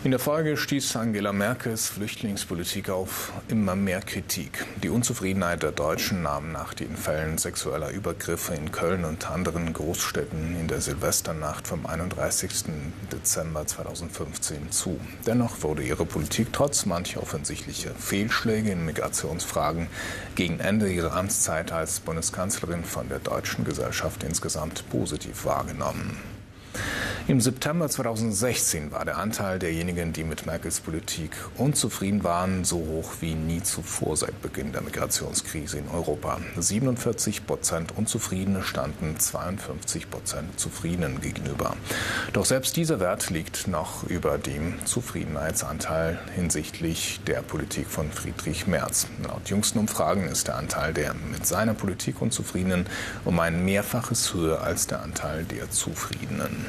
In der Folge stieß Angela Merkels Flüchtlingspolitik auf immer mehr Kritik. Die Unzufriedenheit der Deutschen nahm nach den Fällen sexueller Übergriffe in Köln und anderen Großstädten in der Silvesternacht vom 31. Dezember 2015 zu. Dennoch wurde ihre Politik trotz mancher offensichtlicher Fehlschläge in Migrationsfragen gegen Ende ihrer Amtszeit als Bundeskanzlerin von der deutschen Gesellschaft insgesamt positiv wahrgenommen. Im September 2016 war der Anteil derjenigen, die mit Merkels Politik unzufrieden waren, so hoch wie nie zuvor seit Beginn der Migrationskrise in Europa. 47% Unzufriedene standen 52% Zufriedenen gegenüber. Doch selbst dieser Wert liegt noch über dem Zufriedenheitsanteil hinsichtlich der Politik von Friedrich Merz. Laut jüngsten Umfragen ist der Anteil der mit seiner Politik Unzufriedenen um ein Mehrfaches höher als der Anteil der Zufriedenen.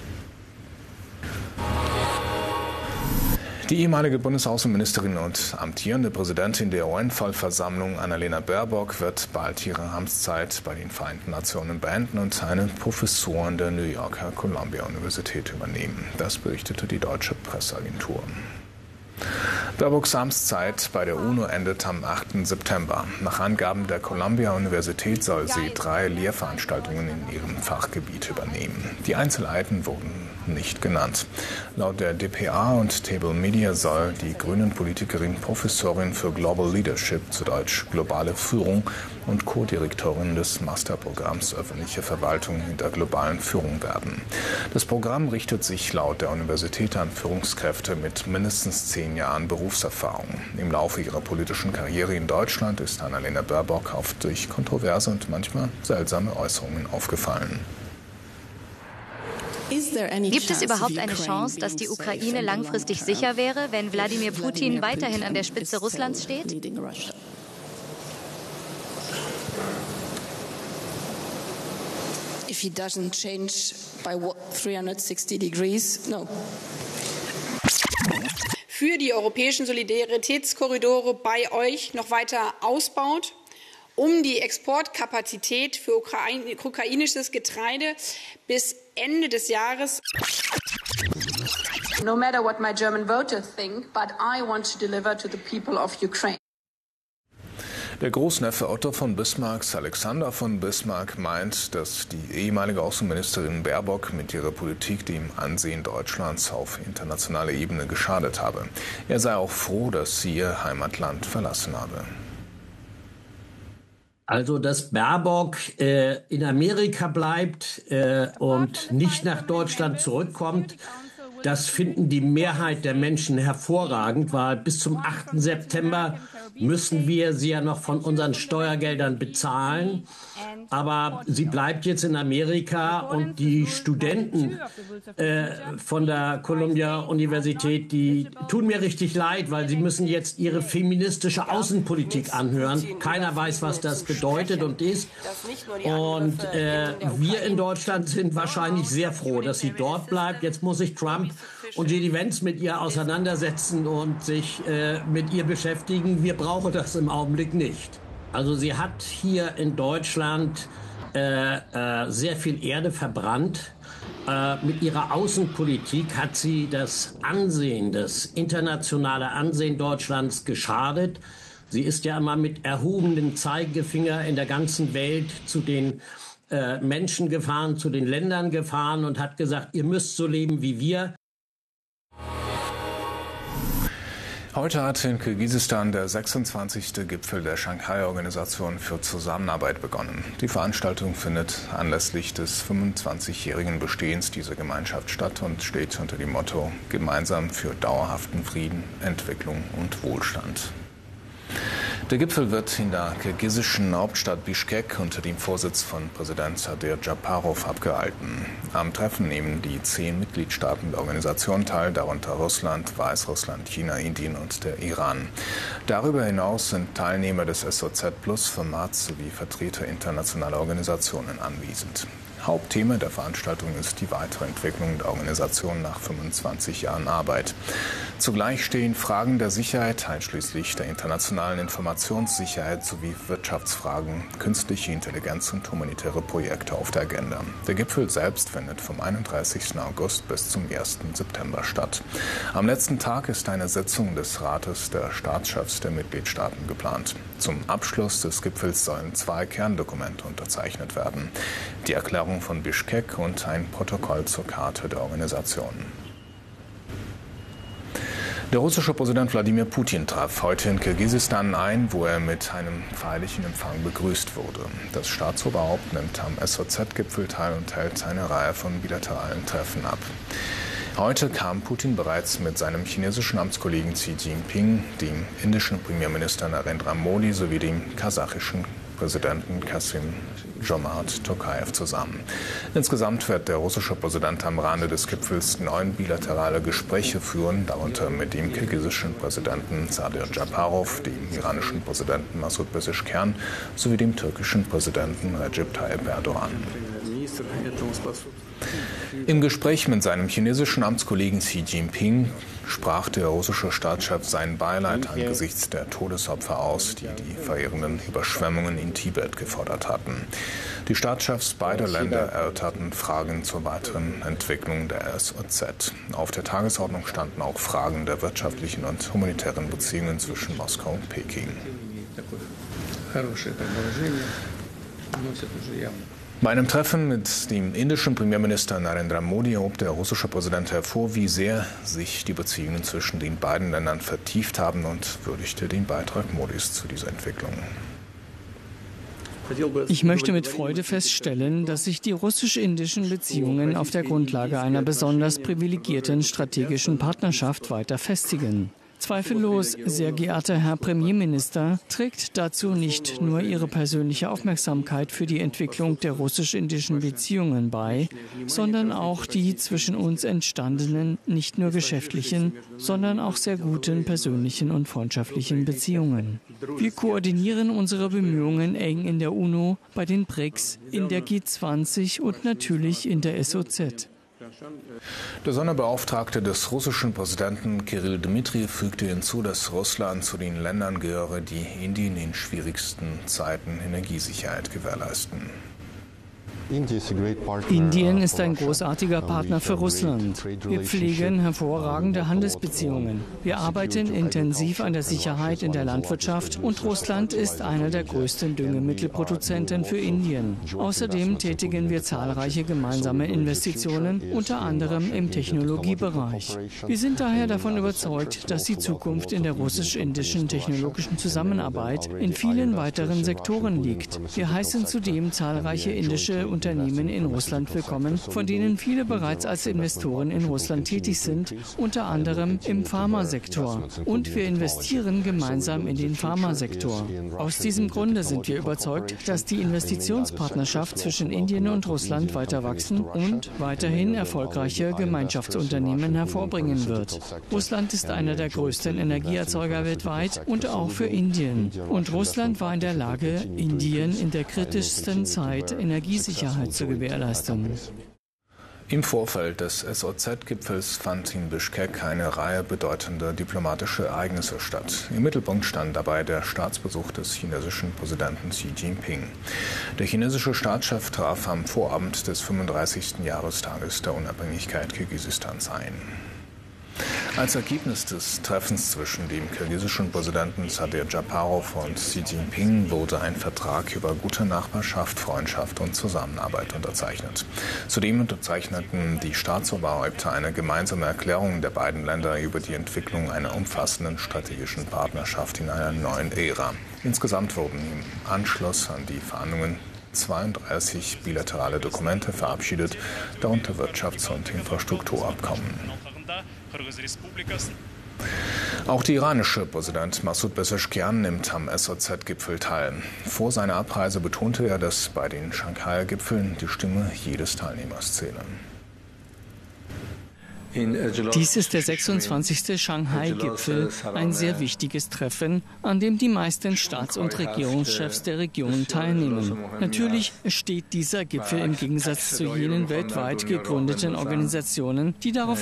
Die ehemalige Bundesaußenministerin und amtierende Präsidentin der UN-Vollversammlung Annalena Baerbock wird bald ihre Amtszeit bei den Vereinten Nationen beenden und eine Professur an der New Yorker Columbia-Universität übernehmen. Das berichtete die deutsche Presseagentur. Baerbocks Amtszeit bei der UNO endet am 8. September. Nach Angaben der Columbia-Universität soll sie 3 Lehrveranstaltungen in ihrem Fachgebiet übernehmen. Die Einzelheiten wurden nicht genannt. Laut der dpa und Table Media soll die Grünen-Politikerin Professorin für Global Leadership, zu Deutsch globale Führung, und Co-Direktorin des Masterprogramms Öffentliche Verwaltung in der globalen Führung werden. Das Programm richtet sich laut der Universität an Führungskräfte mit mindestens 10 Jahren Berufserfahrung. Im Laufe ihrer politischen Karriere in Deutschland ist Annalena Baerbock oft durch kontroverse und manchmal seltsame Äußerungen aufgefallen. Gibt es überhaupt eine Chance, dass die Ukraine langfristig sicher wäre, wenn Wladimir Putin weiterhin an der Spitze Russlands steht? If he doesn't change by 360 degrees, no. Für die europäischen Solidaritätskorridore bei euch noch weiter ausbaut, um die Exportkapazität für ukrainisches Getreide bis Ende des Jahres. No matter what my German voters think, but I want to deliver to the people of Ukraine. Der Großneffe Otto von Bismarcks, Alexander von Bismarck, meint, dass die ehemalige Außenministerin Baerbock mit ihrer Politik dem Ansehen Deutschlands auf internationaler Ebene geschadet habe. Er sei auch froh, dass sie ihr Heimatland verlassen habe. Also, dass Baerbock in Amerika bleibt und nicht nach Deutschland zurückkommt, das finden die Mehrheit der Menschen hervorragend, weil bis zum 8. September müssen wir sie ja noch von unseren Steuergeldern bezahlen. Aber sie bleibt jetzt in Amerika und die Studenten von der Columbia-Universität, die tun mir richtig leid, weil sie müssen jetzt ihre feministische Außenpolitik anhören. Keiner weiß, was das bedeutet und ist. Und wir in Deutschland sind wahrscheinlich sehr froh, dass sie dort bleibt. Jetzt muss sich Trump und J.D. Vance mit ihr auseinandersetzen und sich mit ihr beschäftigen. Wir brauchen das im Augenblick nicht. Also sie hat hier in Deutschland sehr viel Erde verbrannt. Mit ihrer Außenpolitik hat sie das Ansehen, das internationale Ansehen Deutschlands geschadet. Sie ist ja immer mit erhobenem Zeigefinger in der ganzen Welt zu den Menschen gefahren, zu den Ländern gefahren und hat gesagt, ihr müsst so leben wie wir. Heute hat in Kirgisistan der 26. Gipfel der Shanghai-Organisation für Zusammenarbeit begonnen. Die Veranstaltung findet anlässlich des 25-jährigen Bestehens dieser Gemeinschaft statt und steht unter dem Motto Gemeinsam für dauerhaften Frieden, Entwicklung und Wohlstand. Der Gipfel wird in der kirgisischen Hauptstadt Bischkek unter dem Vorsitz von Präsident Sadir Japarov abgehalten. Am Treffen nehmen die 10 Mitgliedstaaten der Organisation teil, darunter Russland, Weißrussland, China, Indien und der Iran. Darüber hinaus sind Teilnehmer des SOZ-Plus-Formats sowie Vertreter internationaler Organisationen anwesend. Hauptthema der Veranstaltung ist die weitere Entwicklung der Organisation nach 25 Jahren Arbeit. Zugleich stehen Fragen der Sicherheit, einschließlich der internationalen Informationssicherheit sowie Wirtschaftsfragen, künstliche Intelligenz und humanitäre Projekte auf der Agenda. Der Gipfel selbst findet vom 31. August bis zum 1. September statt. Am letzten Tag ist eine Sitzung des Rates der Staatschefs der Mitgliedstaaten geplant. Zum Abschluss des Gipfels sollen 2 Kerndokumente unterzeichnet werden: die Erklärung von Bischkek und ein Protokoll zur Charta der Organisation. Der russische Präsident Wladimir Putin traf heute in Kirgisistan ein, wo er mit einem feierlichen Empfang begrüßt wurde. Das Staatsoberhaupt nimmt am SOZ-Gipfel teil und hält eine Reihe von bilateralen Treffen ab. Heute kam Putin bereits mit seinem chinesischen Amtskollegen Xi Jinping, dem indischen Premierminister Narendra Modi sowie dem kasachischen Präsidenten Kassym-Jomart Tokayev zusammen. Insgesamt wird der russische Präsident am Rande des Gipfels 9 bilaterale Gespräche führen, darunter mit dem kirgisischen Präsidenten Sadir Japarov, dem iranischen Präsidenten Masud Pezeshkian sowie dem türkischen Präsidenten Recep Tayyip Erdogan. Im Gespräch mit seinem chinesischen Amtskollegen Xi Jinping sprach der russische Staatschef sein Beileid angesichts der Todesopfer aus, die die verheerenden Überschwemmungen in Tibet gefordert hatten. Die Staatschefs beider Länder erörterten Fragen zur weiteren Entwicklung der SOZ. Auf der Tagesordnung standen auch Fragen der wirtschaftlichen und humanitären Beziehungen zwischen Moskau und Peking. Bei einem Treffen mit dem indischen Premierminister Narendra Modi hob der russische Präsident hervor, wie sehr sich die Beziehungen zwischen den beiden Ländern vertieft haben und würdigte den Beitrag Modis zu dieser Entwicklung. Ich möchte mit Freude feststellen, dass sich die russisch-indischen Beziehungen auf der Grundlage einer besonders privilegierten strategischen Partnerschaft weiter festigen. Zweifellos, sehr geehrter Herr Premierminister, trägt dazu nicht nur Ihre persönliche Aufmerksamkeit für die Entwicklung der russisch-indischen Beziehungen bei, sondern auch die zwischen uns entstandenen, nicht nur geschäftlichen, sondern auch sehr guten persönlichen und freundschaftlichen Beziehungen. Wir koordinieren unsere Bemühungen eng in der UNO, bei den BRICS, in der G20 und natürlich in der SOZ. Der Sonderbeauftragte des russischen Präsidenten Kyrill Dmitriev fügte hinzu, dass Russland zu den Ländern gehöre, die Indien in schwierigsten Zeiten Energiesicherheit gewährleisten. Indien ist ein großartiger Partner für Russland. Wir pflegen hervorragende Handelsbeziehungen. Wir arbeiten intensiv an der Sicherheit in der Landwirtschaft und Russland ist einer der größten Düngemittelproduzenten für Indien. Außerdem tätigen wir zahlreiche gemeinsame Investitionen, unter anderem im Technologiebereich. Wir sind daher davon überzeugt, dass die Zukunft in der russisch-indischen technologischen Zusammenarbeit in vielen weiteren Sektoren liegt. Wir heißen zudem zahlreiche indische Unternehmen in Russland willkommen, von denen viele bereits als Investoren in Russland tätig sind, unter anderem im Pharmasektor. Und wir investieren gemeinsam in den Pharmasektor. Aus diesem Grunde sind wir überzeugt, dass die Investitionspartnerschaft zwischen Indien und Russland weiter wachsen und weiterhin erfolgreiche Gemeinschaftsunternehmen hervorbringen wird. Russland ist einer der größten Energieerzeuger weltweit und auch für Indien. Und Russland war in der Lage, Indien in der kritischsten Zeit Energiesicherheit zu gewährleisten. Im Vorfeld des SOZ-Gipfels fand in Bischkek eine Reihe bedeutender diplomatischer Ereignisse statt. Im Mittelpunkt stand dabei der Staatsbesuch des chinesischen Präsidenten Xi Jinping. Der chinesische Staatschef traf am Vorabend des 35. Jahrestages der Unabhängigkeit Kirgisistans ein. Als Ergebnis des Treffens zwischen dem kirgisischen Präsidenten Sadir Japarov und Xi Jinping wurde ein Vertrag über gute Nachbarschaft, Freundschaft und Zusammenarbeit unterzeichnet. Zudem unterzeichneten die Staatsoberhäupter eine gemeinsame Erklärung der beiden Länder über die Entwicklung einer umfassenden strategischen Partnerschaft in einer neuen Ära. Insgesamt wurden im Anschluss an die Verhandlungen 32 bilaterale Dokumente verabschiedet, darunter Wirtschafts- und Infrastrukturabkommen. Auch der iranische Präsident Masud Pezeshkian nimmt am SOZ-Gipfel teil. Vor seiner Abreise betonte er, dass bei den Shanghai-Gipfeln die Stimme jedes Teilnehmers zähle. Dies ist der 26. Shanghai-Gipfel, ein sehr wichtiges Treffen, an dem die meisten Staats- und Regierungschefs der Region teilnehmen. Natürlich steht dieser Gipfel im Gegensatz zu jenen weltweit gegründeten Organisationen, die darauf